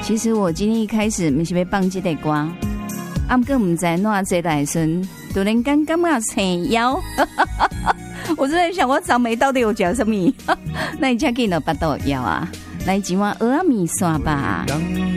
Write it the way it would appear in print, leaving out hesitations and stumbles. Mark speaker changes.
Speaker 1: 其实我今天一开始不是要放这个歌，啊，不过不知哪一来顺，突然间感觉青腰，我真的想我草莓到底有讲什么？那你才给了巴豆腰啊？来一碗蚵仔米线吧。
Speaker 2: 当